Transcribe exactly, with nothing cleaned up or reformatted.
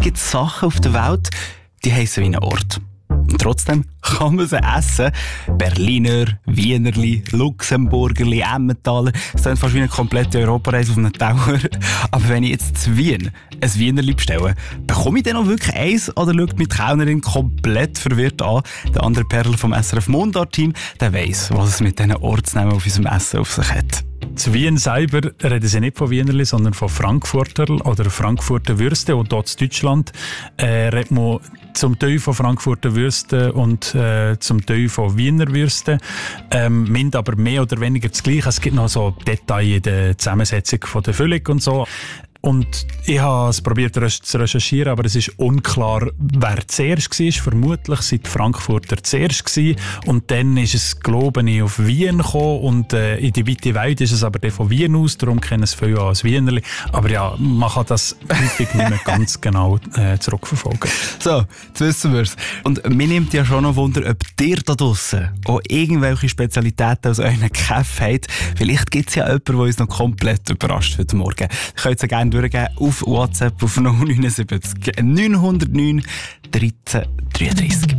gibt Sachen auf der Welt, die heissen wie ein Ort. Und trotzdem kann man sie essen. Berliner, Wienerli, Luxemburgerli, Emmentaler. Das klingt fast wie eine komplette Europareise auf einem Tower. Aber wenn ich jetzt zu Wien ein Wienerli bestelle, bekomme ich dann auch wirklich eins oder schaut mich die Kellnerin komplett verwirrt an? Der andere Perl vom S R F Mundart-Team, der weiss, was es mit diesen Ortsnamen auf unserem Essen auf sich hat. Zu Wien selber reden sie nicht von Wienerli, sondern von Frankfurter oder Frankfurter Würste. Und dort in Deutschland äh, redet man zum Teil von Frankfurter Würste und äh, zum Teil von Wiener Würste. Ähm, meint aber mehr oder weniger das Gleiche. Es gibt noch so Details in der Zusammensetzung von der Füllung und so. Und ich habe es probiert zu recherchieren, aber es ist unklar, wer zuerst war. Vermutlich sind die Frankfurter zuerst gewesen. Und dann ist es, glaube ich, auf Wien gekommen. Und äh, in die weite Welt ist es aber von Wien aus. Darum kennen es viele als Wienerli. Aber ja, man kann das häufig nicht mehr ganz genau äh, zurückverfolgen. So, jetzt wissen wir es. Und mir nimmt ja schon noch Wunder, ob ihr da draussen auch irgendwelche Spezialitäten aus euren Kaffee habt. Vielleicht gibt es ja jemanden, der uns noch komplett überrascht heute Morgen. Ihr könnt es gerne durchgeben auf WhatsApp auf null neun sieben neun null neun dreizehn dreiunddreißig.